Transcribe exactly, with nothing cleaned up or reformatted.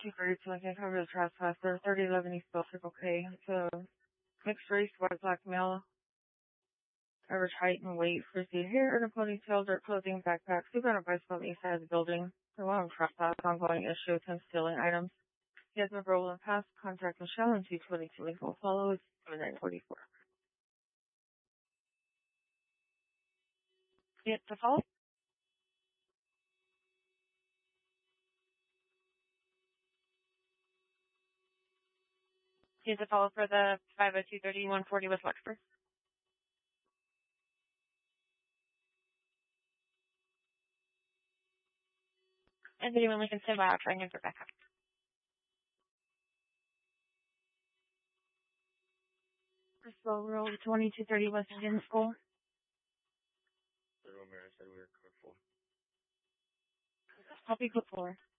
two thirty-two, I can't cover the trespasser. thirty eleven East Bill Circle K. It's a mixed race, white, black male. Average height and weight, frizzy hair in a ponytail, dark clothing, backpack, sleep on a bicycle on the east side of the building. The long trespass, ongoing issue with him stealing items. He has been paroled in the past. Contact Michelle in two twenty-two. Link will follow. It's nine forty-four. Yep, to follow. Here's a follow for the five oh two thirty one forty with Lexford. And anyone Lincoln stand by, I'll try and get back up. Slow roll twenty-two thirty West Indian School. Third one, Mary said we were code four. Copy code four.